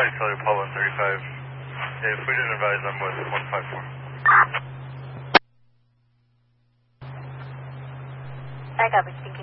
Contact Charlie Apollo 135. If we didn't advise, I'm with 154. I copy, thank you.